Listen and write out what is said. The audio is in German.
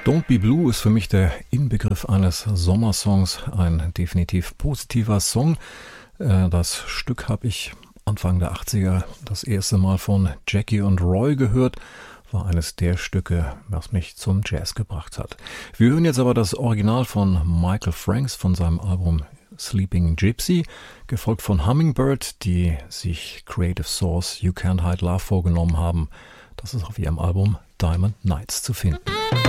Don't Be Blue ist für mich der Inbegriff eines Sommersongs, ein definitiv positiver Song. Das Stück habe ich Anfang der 80er das erste Mal von Jackie und Roy gehört. War eines der Stücke, was mich zum Jazz gebracht hat. Wir hören jetzt aber das Original von Michael Franks von seinem Album Sleeping Gypsy, gefolgt von Hummingbird, die sich Creative Source You Can't Hide Love vorgenommen haben. Das ist auf ihrem Album Diamond Nights zu finden.